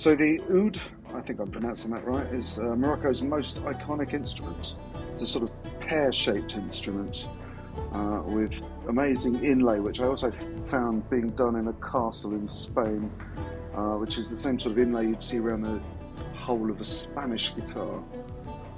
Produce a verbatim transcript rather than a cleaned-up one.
So the oud, I think I'm pronouncing that right, is uh, Morocco's most iconic instrument. It's a sort of pear-shaped instrument uh, with amazing inlay, which I also f- found being done in a castle in Spain, uh, which is the same sort of inlay you'd see around the whole of a Spanish guitar.